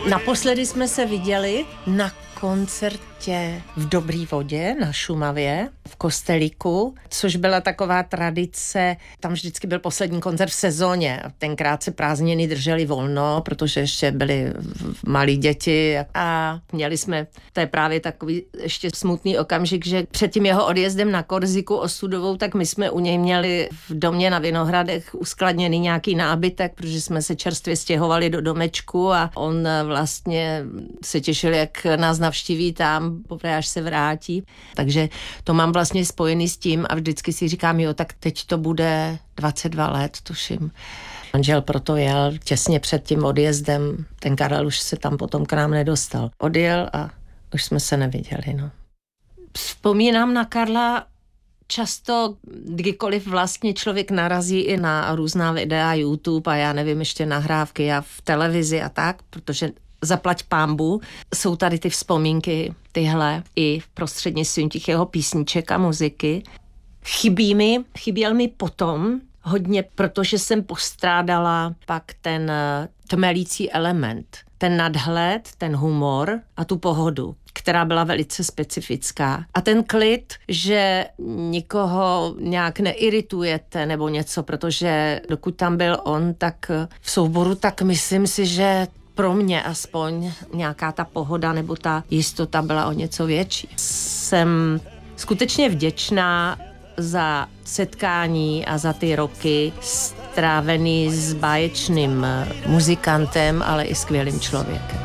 Naposledy jsme se viděli na koncertě v Dobrý Vodě na Šumavě, v Kostelíku, což byla taková tradice. Tam vždycky byl poslední koncert v sezóně. Tenkrát se prázdniny drželi volno, protože ještě byly malí děti a měli jsme, to je právě takový ještě smutný okamžik, že před tím jeho odjezdem na Korziku ostudovou, tak my jsme u něj měli v domě na Vinohradech uskladněný nějaký nábytek, protože jsme se čerstvě stěhovali do domečku a on vlastně se těšil, jak nás navštíví tam, poprvé až se vrátí. Takže to mám vlastně spojený s tím a vždycky si říkám, jo, tak teď to bude 22 let, tuším. Manžel proto jel těsně před tím odjezdem, ten Karel už se tam potom k nám nedostal. Odjel a už jsme se neviděli, no. Vzpomínám na Karla často, kdykoliv vlastně člověk narazí i na různá videa, YouTube a já nevím, ještě nahrávky a v televizi a tak, protože zaplať pánbu, jsou tady ty vzpomínky, tyhle, i prostřednictvím těch jeho písniček a muziky. Chyběl mi potom hodně, protože jsem postrádala pak ten tmelící element, ten nadhled, ten humor a tu pohodu, která byla velice specifická. A ten klid, že nikoho nějak neiritujete nebo něco, protože dokud tam byl on, tak v souboru, tak myslím si, že pro mě aspoň nějaká ta pohoda nebo ta jistota byla o něco větší. Jsem skutečně vděčná za setkání a za ty roky strávený s báječným muzikantem, ale i skvělým člověkem.